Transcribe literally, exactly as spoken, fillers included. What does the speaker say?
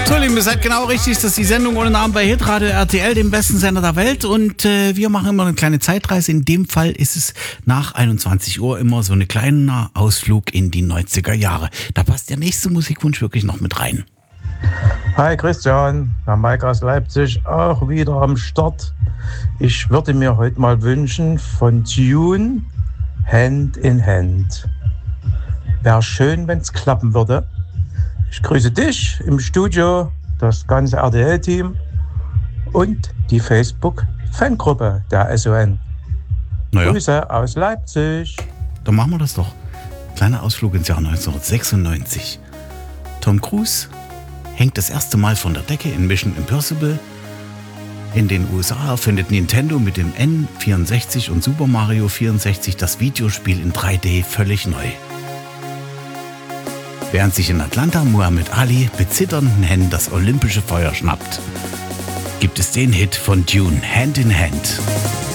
So, Lieben, ihr seid genau richtig. Das ist die Sendung ohne Namen bei Hitradio R T L, dem besten Sender der Welt. Und äh, wir machen immer eine kleine Zeitreise. In dem Fall ist es nach einundzwanzig Uhr immer so ein kleiner Ausflug in die neunziger Jahre. Da passt der nächste Musikwunsch wirklich noch mit rein. Hi Christian, Herr Mike aus Leipzig, auch wieder am Start. Ich würde mir heute mal wünschen von Tune Hand in Hand. Wäre schön, wenn es klappen würde. Ich grüße dich im Studio, das ganze R T L-Team und die Facebook-Fangruppe der S O N. Naja. Grüße aus Leipzig. Dann machen wir das doch. Kleiner Ausflug ins Jahr neunzehnhundertsechsundneunzig. Tom Cruise hängt das erste Mal von der Decke in Mission Impossible. In den U S A erfindet Nintendo mit dem N vierundsechzig und Super Mario vierundsechzig das Videospiel in drei D völlig neu. Während sich in Atlanta Muhammad Ali mit zitternden Händen das olympische Feuer schnappt, gibt es den Hit von Dune, Hand in Hand.